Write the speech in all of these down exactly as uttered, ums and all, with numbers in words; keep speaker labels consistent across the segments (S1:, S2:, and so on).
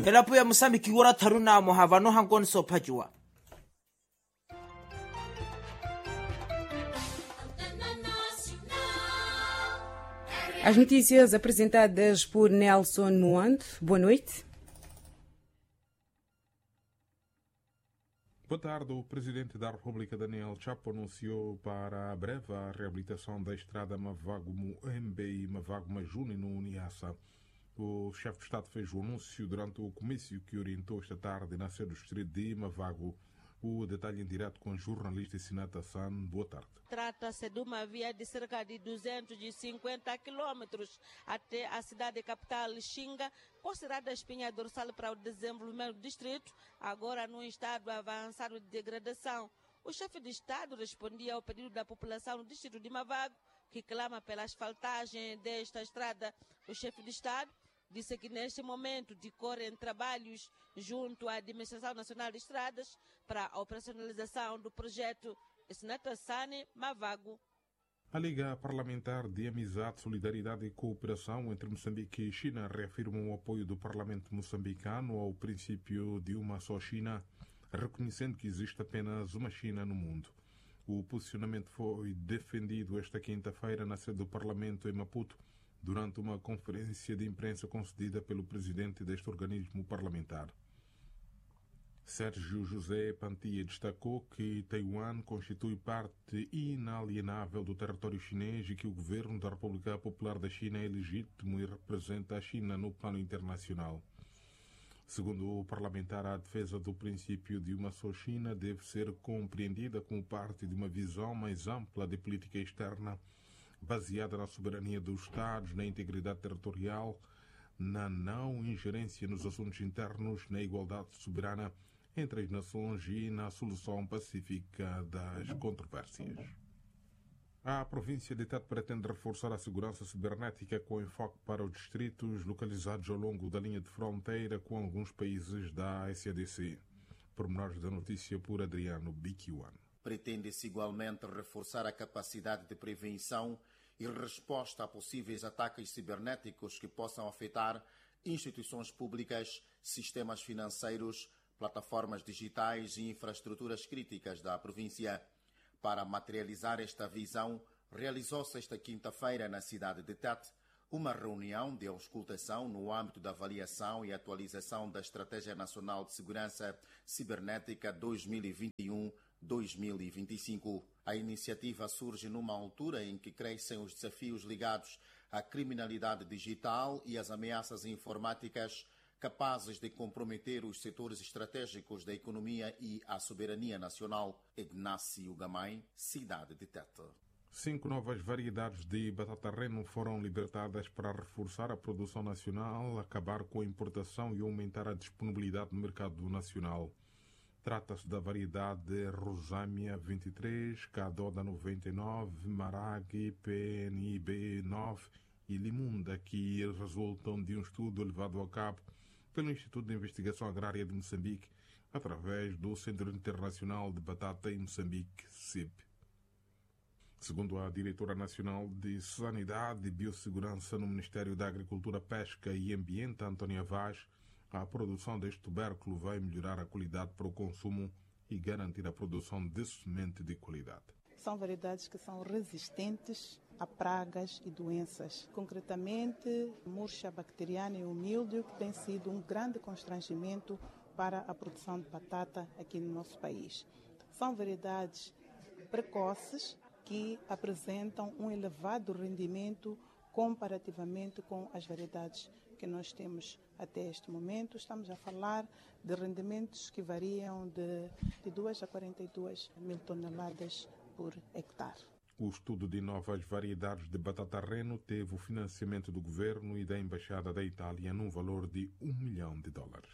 S1: elapo ya Moçambique ora tharu namo havano hankon sophajiwa.
S2: As notícias apresentadas por Nelson Muando. Boa noite.
S3: Boa tarde. O Presidente da República, Daniel Chapo, anunciou para a breve a reabilitação da estrada Mavago-Muembe e Mavago-Majuni no Niassa. O chefe de Estado fez o anúncio durante o comício que orientou esta tarde na sede do distrito de Mavago. O detalhe em direto com a jornalista Sinata San. Boa tarde.
S4: Trata-se de uma via de cerca de duzentos e cinquenta quilômetros até a cidade capital Xinga, considerada espinha dorsal para o desenvolvimento do distrito, agora num estado avançado de degradação. O chefe de Estado respondia ao pedido da população no distrito de Mavago, que clama pela asfaltagem desta estrada. O chefe de Estado disse que neste momento decorrem trabalhos junto à Administração Nacional de Estradas para a operacionalização do projeto Snatassane Mavago.
S3: A Liga Parlamentar de Amizade, Solidariedade e Cooperação entre Moçambique e China reafirma o apoio do Parlamento moçambicano ao princípio de uma só China, reconhecendo que existe apenas uma China no mundo. O posicionamento foi defendido esta quinta-feira na sede do Parlamento em Maputo, durante uma conferência de imprensa concedida pelo presidente deste organismo parlamentar. Sérgio José Pantia destacou que Taiwan constitui parte inalienável do território chinês e que o governo da República Popular da China é legítimo e representa a China no plano internacional. Segundo o parlamentar, a defesa do princípio de uma só China deve ser compreendida como parte de uma visão mais ampla de política externa, baseada na soberania dos Estados, na integridade territorial, na não ingerência nos assuntos internos, na igualdade soberana entre as nações e na solução pacífica das controvérsias. A província de Tete pretende reforçar a segurança cibernética com enfoque para os distritos localizados ao longo da linha de fronteira com alguns países da S A D C. Pormenores da notícia por Adriano Biquiwan.
S5: Pretende-se igualmente reforçar a capacidade de prevenção e resposta a possíveis ataques cibernéticos que possam afetar instituições públicas, sistemas financeiros, plataformas digitais e infraestruturas críticas da província. Para materializar esta visão, realizou-se esta quinta-feira na cidade de Tete uma reunião de auscultação no âmbito da avaliação e atualização da Estratégia Nacional de Segurança Cibernética dois mil e vinte e um a dois mil e vinte e cinco. A iniciativa surge numa altura em que crescem os desafios ligados à criminalidade digital e às ameaças informáticas capazes de comprometer os setores estratégicos da economia e a soberania nacional. Ignácio Gamay, cidade de Tete.
S3: Cinco novas variedades de batata reno foram libertadas para reforçar a produção nacional, acabar com a importação e aumentar a disponibilidade no mercado nacional. Trata-se da variedade Rosâmia vinte e três, Cadoda noventa e nove, Maragui, P N I B nove e Limunda, que resultam de um estudo levado a cabo pelo Instituto de Investigação Agrária de Moçambique, através do Centro Internacional de Batata em Moçambique, C I B. Segundo a diretora nacional de Sanidade e Biossegurança no Ministério da Agricultura, Pesca e Ambiente, Antônia Vaz, a produção deste tubérculo vai melhorar a qualidade para o consumo e garantir a produção de semente de qualidade.
S6: São variedades que são resistentes a pragas e doenças. Concretamente, murcha bacteriana e o míldio, que tem sido um grande constrangimento para a produção de batata aqui no nosso país. São variedades precoces que apresentam um elevado rendimento comparativamente com as variedades que nós temos até este momento. Estamos a falar de rendimentos que variam de, de duas a quarenta e duas mil toneladas por hectare.
S3: O estudo de novas variedades de batata reno teve o financiamento do governo e da Embaixada da Itália num valor de um milhão de dólares.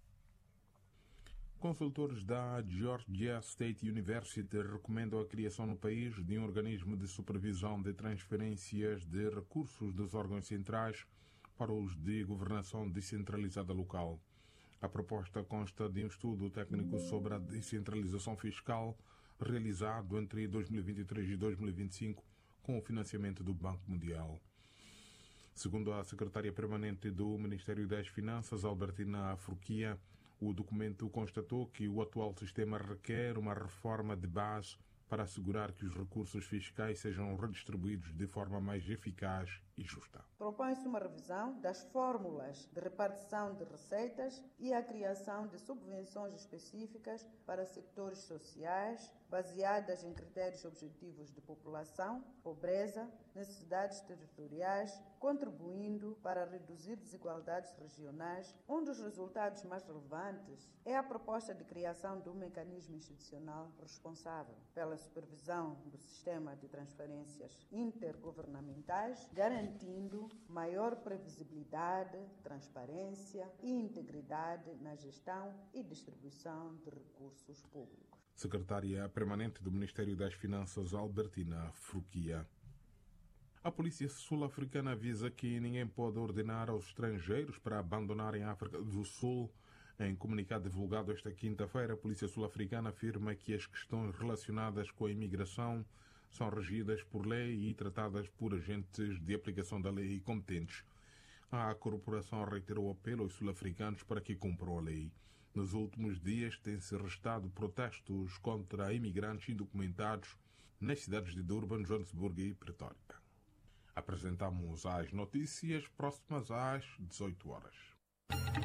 S3: Consultores da Georgia State University recomendam a criação no país de um organismo de supervisão de transferências de recursos dos órgãos centrais para os de governação descentralizada local. A proposta consta de um estudo técnico sobre a descentralização fiscal realizado entre dois mil e vinte e três e dois mil e vinte e cinco com o financiamento do Banco Mundial. Segundo a secretária permanente do Ministério das Finanças, Albertina Fruquia, o documento constatou que o atual sistema requer uma reforma de base para assegurar que os recursos fiscais sejam redistribuídos de forma mais eficaz e justa.
S7: Propõe-se uma revisão das fórmulas de repartição de receitas e a criação de subvenções específicas para sectores sociais, baseadas em critérios objetivos de população, pobreza, necessidades territoriais, contribuindo para reduzir desigualdades regionais. Um dos resultados mais relevantes é a proposta de criação de um mecanismo institucional responsável pela supervisão do sistema de transferências intergovernamentais, garantindo maior previsibilidade, transparência e integridade na gestão e distribuição de recursos públicos.
S3: Secretária permanente do Ministério das Finanças, Albertina Fruquia. A polícia sul-africana avisa que ninguém pode ordenar aos estrangeiros para abandonarem a África do Sul. Em comunicado divulgado esta quinta-feira, a polícia sul-africana afirma que as questões relacionadas com a imigração são regidas por lei e tratadas por agentes de aplicação da lei competentes. A corporação reiterou o apelo aos sul-africanos para que cumpram a lei. Nos últimos dias têm-se restado protestos contra imigrantes indocumentados nas cidades de Durban, Joanesburgo e Pretória. Apresentamos as notícias próximas às dezoito horas.